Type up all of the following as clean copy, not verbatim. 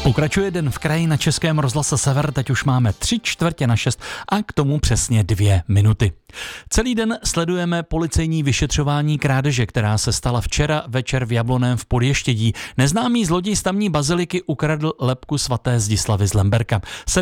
Pokračuje Den v kraji na Českém rozhlase Sever, teď už máme 5:45 a k tomu přesně 2 minuty. Celý den sledujeme policejní vyšetřování krádeže, která se stala včera večer v Jablonném v Podještědí. Neznámý zloděj z tamní baziliky ukradl lebku svaté Zdislavy z Lemberka.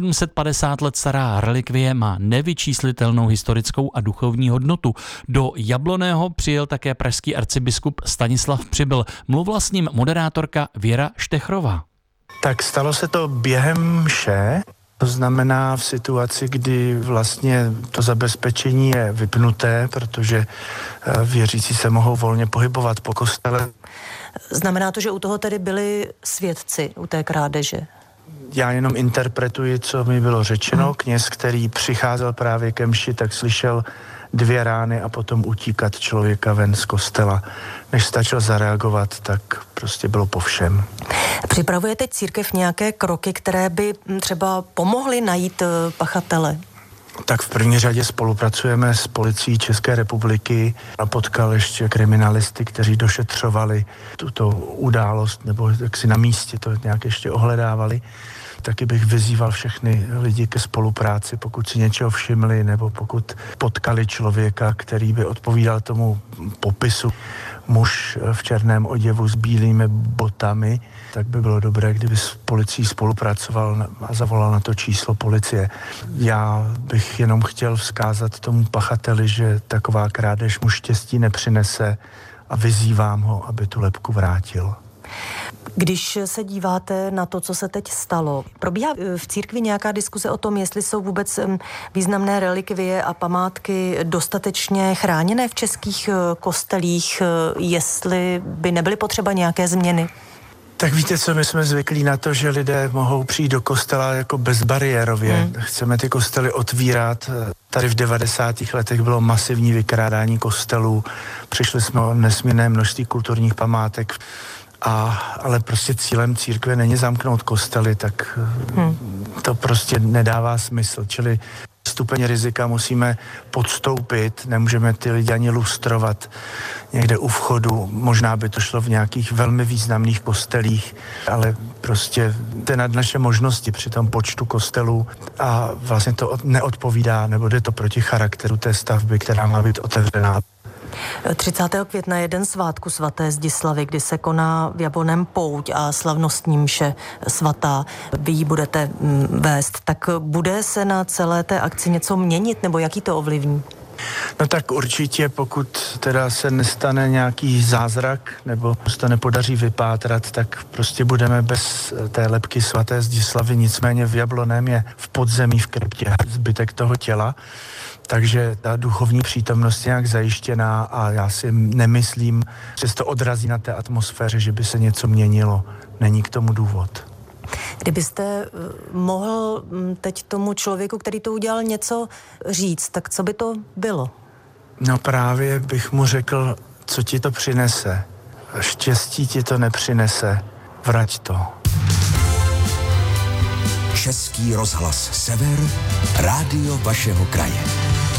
750 let stará relikvie má nevyčíslitelnou historickou a duchovní hodnotu. Do Jablonného přijel také pražský arcibiskup Stanislav Přibyl. Mluvila s ním moderátorka Věra Štechrová. Tak stalo se to během mše, to znamená v situaci, kdy vlastně to zabezpečení je vypnuté, protože věřící se mohou volně pohybovat po kostele. Znamená to, že u toho tedy byli svědci, u té krádeže? Já jenom interpretuji, co mi bylo řečeno. Kněz, který přicházel právě ke mši, tak slyšel 2 rány a potom utíkat člověka ven z kostela. Než stačil zareagovat, tak prostě bylo po všem. Připravuje teď církev nějaké kroky, které by třeba pomohly najít pachatele? Tak v první řadě spolupracujeme s policií České republiky a potkal ještě kriminalisty, kteří došetřovali tuto událost nebo jak si na místě to nějak ještě ohledávali. Taky bych vyzýval všechny lidi ke spolupráci, pokud si něčeho všimli nebo pokud potkali člověka, který by odpovídal tomu popisu. Muž v černém oděvu s bílými botami, tak by bylo dobré, kdyby s policií spolupracoval a zavolal na to číslo policie. Já bych jenom chtěl vzkázat tomu pachateli, že taková krádež mu štěstí nepřinese a vyzývám ho, aby tu lebku vrátil. Když se díváte na to, co se teď stalo, probíhá v církvi nějaká diskuse o tom, jestli jsou vůbec významné relikvie a památky dostatečně chráněné v českých kostelích, jestli by nebyly potřeba nějaké změny? Tak víte co, my jsme zvyklí na to, že lidé mohou přijít do kostela jako bezbariérově. Chceme ty kostely otvírat. Tady v 90. letech bylo masivní vykrádání kostelů. Přišli jsme o nesmírné množství kulturních památek. Ale prostě cílem církve není zamknout kostely, tak to prostě nedává smysl. Čili stupeň rizika musíme podstoupit, nemůžeme ty lidi ani lustrovat někde u vchodu. Možná by to šlo v nějakých velmi významných kostelích, ale prostě to je nad naše možnosti při tom počtu kostelů a vlastně to neodpovídá, nebo jde to proti charakteru té stavby, která má být otevřená. 30. května je den svátku svaté Zdislavy, kdy se koná v Jablonném pouť a slavnostní mše svatá. Vy ji budete vést. Tak bude se na celé té akci něco měnit, nebo jaký to ovlivní? No tak určitě, pokud teda se nestane nějaký zázrak, nebo se to nepodaří vypátrat, tak prostě budeme bez té lebky svaté Zdislavy. Nicméně v Jablonném je v podzemí v kryptě zbytek toho těla. Takže ta duchovní přítomnost je nějak zajištěná a já si nemyslím, že se to odrazí na té atmosféře, že by se něco měnilo. Není k tomu důvod. Kdybyste mohl teď tomu člověku, který to udělal, něco říct, tak co by to bylo? No právě bych mu řekl, co ti to přinese. Štěstí ti to nepřinese. Vrať to. Český rozhlas Sever, rádio vašeho kraje.